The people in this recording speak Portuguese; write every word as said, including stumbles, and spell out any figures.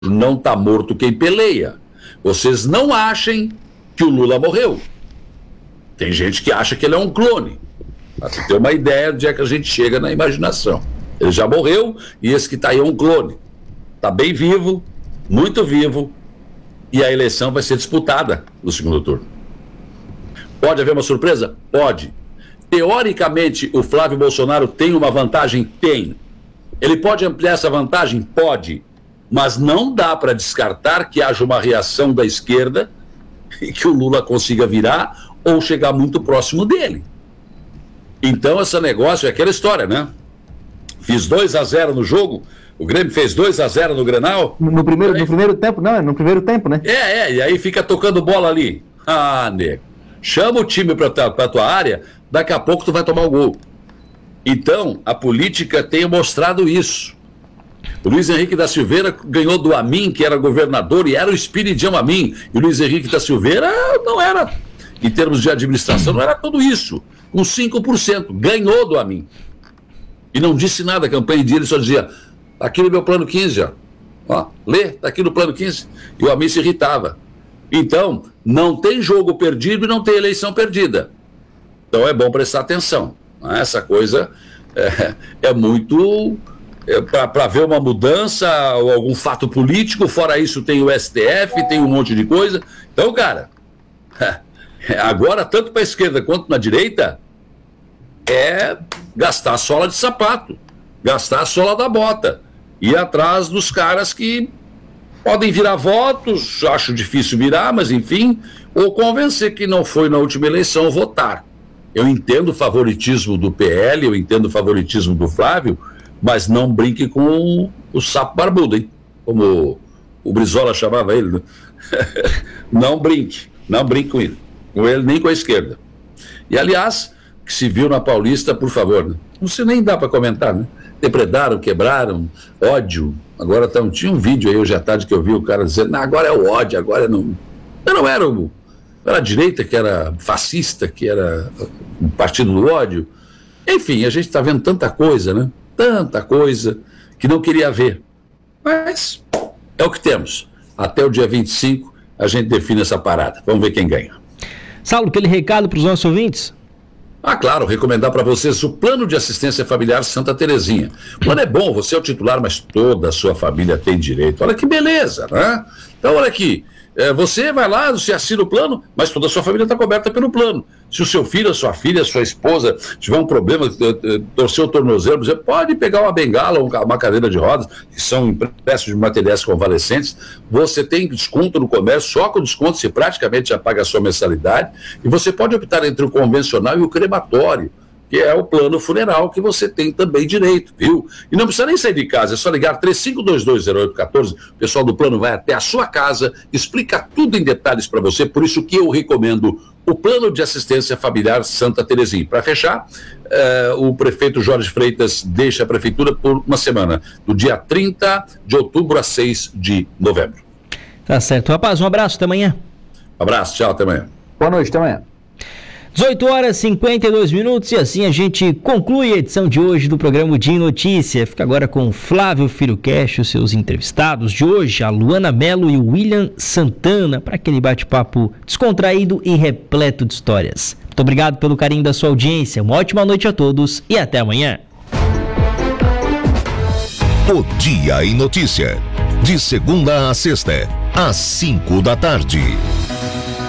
não está morto quem peleia. Vocês não achem que o Lula morreu. Tem gente que acha que ele é um clone. Para você ter uma ideia de onde é que a gente chega na imaginação. Ele já morreu e esse que está aí é um clone. Está bem vivo, muito vivo, e a eleição vai ser disputada no segundo turno. Pode haver uma surpresa? Pode. Teoricamente, o Flávio Bolsonaro tem uma vantagem? Tem. Ele pode ampliar essa vantagem? Pode. Mas não dá para descartar que haja uma reação da esquerda e que o Lula consiga virar ou chegar muito próximo dele. Então, esse negócio é aquela história, né? Fiz dois a zero no jogo, o Grêmio fez dois a zero no Grenal. No, no, primeiro, aí... no primeiro tempo, não, no primeiro tempo, né? É, é, e aí fica tocando bola ali. Ah, nego. Chama o time para a tua área, daqui a pouco tu vai tomar o gol. Então, a política tem mostrado isso. O Luiz Henrique da Silveira ganhou do Amin, que era governador, e era o Espiridião Amin. E o Luiz Henrique da Silveira não era, em termos de administração, não era tudo isso. Com cinco por cento. Ganhou do Amin. E não disse nada a campanha dele, só dizia, tá aqui no meu plano quinze, ó. Ó, lê, tá aqui no plano quinze. E o Amin se irritava. Então, não tem jogo perdido e não tem eleição perdida. Então é bom prestar atenção. Né? Essa coisa é, é muito... É, para ver uma mudança ou algum fato político, fora isso tem o S T F, tem um monte de coisa. Então, cara, agora tanto para a esquerda quanto na direita é gastar a sola de sapato, gastar a sola da bota, ir atrás dos caras que podem virar votos, acho difícil virar, mas enfim, ou convencer que não foi na última eleição votar. Eu entendo o favoritismo do P L, eu entendo o favoritismo do Flávio, mas não brinque com o, o sapo barbudo, hein? Como o Brizola chamava ele. Né? Não brinque, não brinque com ele, com ele nem com a esquerda. E, aliás, que se viu na Paulista, por favor, né? Não se nem dá para comentar, né? Depredaram, quebraram, ódio. Agora tá, tinha um vídeo aí hoje à tarde que eu vi o cara dizendo, não, agora é o ódio, agora não... Eu não era o... Era a direita que era fascista, que era o partido do ódio. Enfim, a gente está vendo tanta coisa, né? Tanta coisa que não queria ver. Mas é o que temos. Até o dia vinte e cinco a gente define essa parada. Vamos ver quem ganha. Saulo, aquele recado para os nossos ouvintes? Ah, claro, recomendar para vocês o Plano de Assistência Familiar Santa Terezinha. O plano é bom, você é o titular, mas toda a sua família tem direito. Olha que beleza, né? Então, olha aqui. É, você vai lá, você assina o plano, mas toda a sua família está coberta pelo plano. Se o seu filho, a sua filha, a sua esposa tiver um problema, torcer o tornozelo, você pode pegar uma bengala ou uma cadeira de rodas, que são empréstimos de materiais convalescentes, você tem desconto no comércio, só com desconto você praticamente já paga a sua mensalidade, e você pode optar entre o convencional e o crematório, que é o plano funeral que você tem também direito, viu? E não precisa nem sair de casa, é só ligar três cinco dois dois zero oito um quatro, o pessoal do plano vai até a sua casa, explica tudo em detalhes para você, por isso que eu recomendo o Plano de Assistência Familiar Santa Terezinha. Para fechar, eh, o prefeito Jorge Freitas deixa a prefeitura por uma semana, do dia trinta de outubro a seis de novembro. Tá certo. Rapaz, um abraço, até amanhã. Um abraço, tchau, até amanhã. Boa noite, até amanhã. dezoito horas e cinquenta e dois minutos e assim a gente conclui a edição de hoje do programa de Notícia. Fica agora com Flávio Filho Cash, os seus entrevistados de hoje, a Luana Mello e o William Santana, para aquele bate-papo descontraído e repleto de histórias. Muito obrigado pelo carinho da sua audiência, uma ótima noite a todos e até amanhã. O Dia em Notícia, de segunda a sexta, às cinco da tarde.